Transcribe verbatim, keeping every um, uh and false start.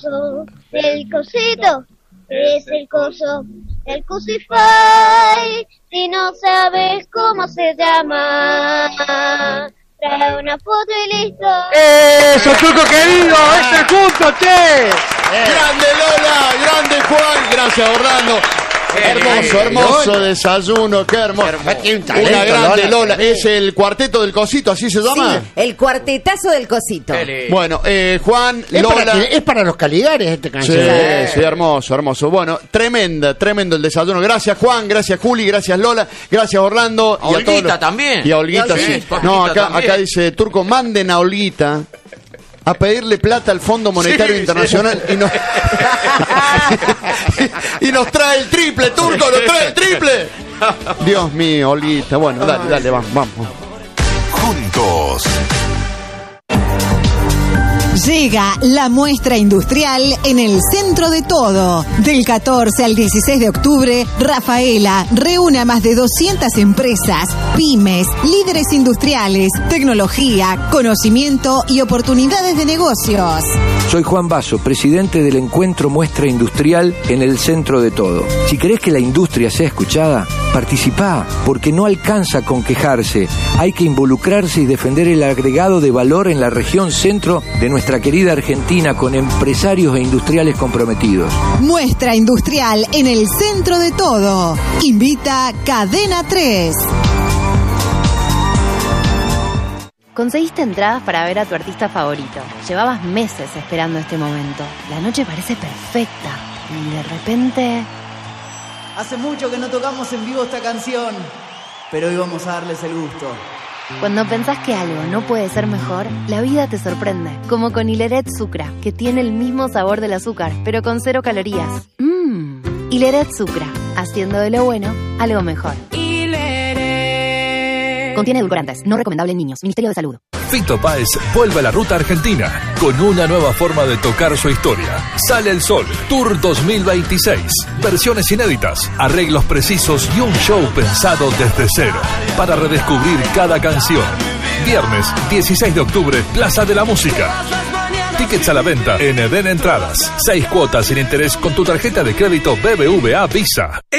El cosito es el coso, el Cosify. Si no sabes cómo se llama, trae una foto y listo. ¡Eso, Turco querido! ¡Este junto, che! Eh. ¡Grande Lola! ¡Grande Juan! Gracias, Orlando. Hermoso, hermoso desayuno, qué hermoso. Talento, Una grande Lola. Lola. Es el cuarteto del cosito, ¿así se llama? Sí, el cuartetazo del cosito. Bueno, eh, Juan, Es Lola. para, es para los Caligares esta Sí, canción. sí, hermoso, hermoso. Bueno, tremenda, tremendo el desayuno. Gracias, Juan, gracias, Juli, gracias, Lola, gracias, Orlando. A Olguita también. Y a Olguita, Y a sí. Olguita. No, Olguita acá, también. acá dice Turco, manden a Olguita a pedirle plata al Fondo Monetario Sí, Internacional y nos y nos trae el triple, Turco, nos trae el triple. Dios mío, Olguita. Bueno, dale, dale, vamos, vamos. Juntos. Llega la muestra industrial en el centro de todo. Del catorce al dieciséis de octubre, Rafaela reúne a más de doscientas empresas, pymes, líderes industriales, tecnología, conocimiento y oportunidades de negocios. Soy Juan Basso, presidente del Encuentro Muestra Industrial en el centro de todo. Si querés que la industria sea escuchada, participá, porque no alcanza con quejarse. Hay que involucrarse y defender el agregado de valor en la región centro de nuestra querida Argentina con empresarios e industriales comprometidos. Muestra industrial en el centro de todo. Invita Cadena tres. Conseguiste entradas para ver a tu artista favorito. Llevabas meses esperando este momento. La noche parece perfecta. Y de repente... Hace mucho que no tocamos en vivo esta canción, pero hoy vamos a darles el gusto. Cuando pensás que algo no puede ser mejor, la vida te sorprende. Como con Hileret Sucra, que tiene el mismo sabor del azúcar, pero con cero calorías. Mmm. Hileret Sucra, haciendo de lo bueno algo mejor. Contiene edulcorantes, no recomendable en niños. Ministerio de Salud. Fito Páez vuelve a la ruta argentina con una nueva forma de tocar su historia. Sale el Sol, Tour dos mil veintiséis. Versiones inéditas, arreglos precisos y un show pensado desde cero para redescubrir cada canción. Viernes dieciséis de octubre, Plaza de la Música. Tickets a la venta en Eden Entradas. Seis cuotas sin interés con tu tarjeta de crédito B B V A Visa.